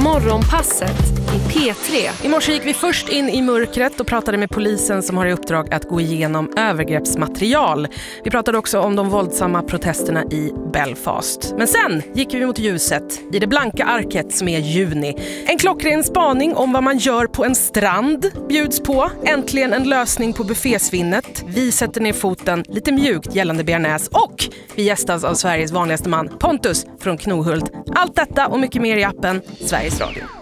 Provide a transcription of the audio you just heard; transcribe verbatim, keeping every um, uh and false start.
Morgonpasset i P tre. I morse gick vi först in i mörkret och pratade med polisen som har i uppdrag att gå igenom övergreppsmaterial. Vi pratade också om de våldsamma protesterna i Belfast. Men sen gick vi mot ljuset i det blanka arket som är juni. En klockren spaning om vad man gör på en strand bjuds på. Äntligen en lösning på buffésvinnet. Vi sätter ner foten lite mjukt gällande bearnaise och vi gästas av Sveriges vanligaste man Pontus från Knohult. Allt detta och mycket mer i appen Sveriges Radio.